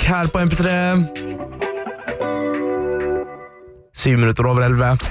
her på MP3. 7:07.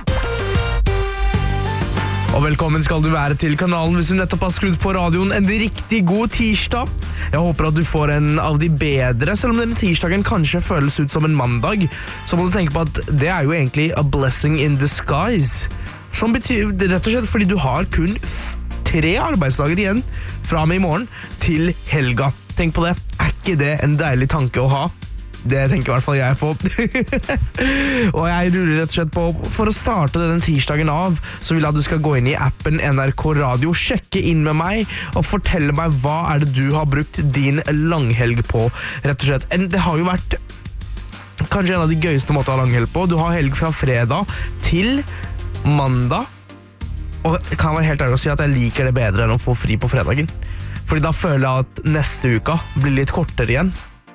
Og velkommen skal du være til kanalen hvis du nettopp har skrudd på radioen. En riktig god tirsdag. Jeg håper at du får en av de bedre. Selv om denne tirsdagen kanskje føles ut som en mandag, så må du tenke på at det er jo egentlig a blessing in disguise. Som betyr rett og slett fordi du har kun 3 arbeidsdager igjen fra og med i morgen til helga. Tenk på det. Er ikke det en deilig tanke å ha? Det tenker i hvert fall jeg på. Og jeg lurer rett og slett på, for å starte denne tirsdagen av, så vil jeg at du skal gå inn i appen NRK Radio, sjekke inn med meg, og fortelle meg hva er det du har brukt din langhelg på, rett og slett. Det har jo vært kanskje en av de gøyeste måter å ha langhelg på. Du har helg fra fredag til mandag, og jeg kan være helt ærlig å si at jeg liker det bedre enn å få fri på fredagen. Fordi da føler jeg at neste uka blir litt kortere igjen.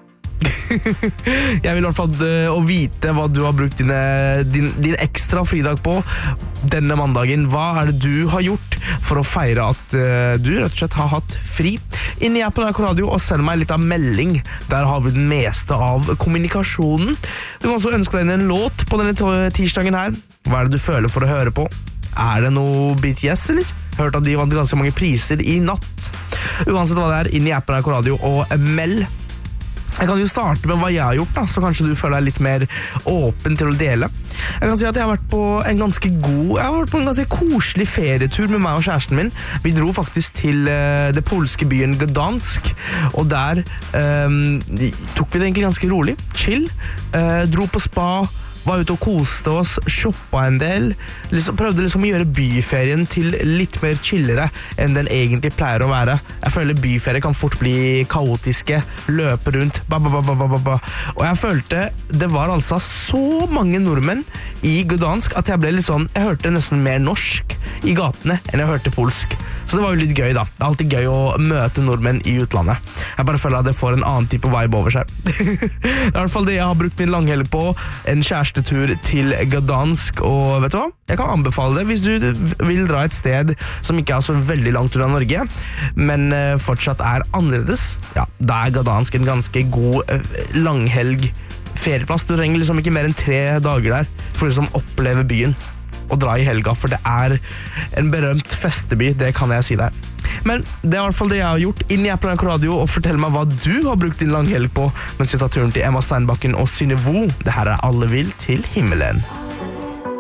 Jeg vil i hvert fall å vite hva du har brukt din ekstra fridag på denne mandagen. Hva er det du har gjort for å feire at du rett og slett har hatt fri? Inn i appen NRK Radio og send meg litt av melding. Der har vi den meste av kommunikasjonen. Du kan også ønske deg en låt på denne tirsdagen her. Hva er det du føler for å høre på? Er det noe BTS, eller? Hørt at de vant ganske mange priser i natt. Uansett hva det er, inn i appen NRK Radio og meld. Jeg kan jo starte med hva jeg har gjort da, så kanskje du føler deg litt mer åpen til å dele. Jeg kan si at jeg har vært på en ganske koselig ferietur med meg og kjæresten min. Vi dro faktisk til det polske byen Gdansk, og der tok vi det egentlig ganske rolig, chill, dro på spa, var ute og koste oss, shoppa en del, prøvde å gjøre byferien til litt mer chillere enn den egentlig pleier å være. Jeg føler byferie kan fort bli kaotiske, løpe rundt, og jeg følte det var altså så mange nordmenn i Gdansk at jeg hørte nesten mer norsk i gatene enn jeg hørte polsk. Så det var jo litt gøy da. Det er alltid gøy å møte nordmenn i utlandet. Jeg bare føler at det får en annen type vibe over seg. Det er i hvert fall det jeg har brukt min langhelg på. En kjærestetur til Gdansk. Og vet du hva? Jeg kan anbefale det hvis du vil dra et sted som ikke er så veldig langt unna Norge, men fortsatt er annerledes. Ja, da er Gdansk en ganske god langhelg ferieplass. Du trenger ikke mer enn 3 dager der for å oppleve byen og dra i helga, for det er en berømt festeby, det kan jeg si deg. Men det er i hvert fall det jeg har gjort. Inn i appen NRK Radio og fortell meg hva du har brukt din langhelg på, mens vi tar turen til Emma Steinbakken og Synnøve. Det her er Alle vil til himmelen.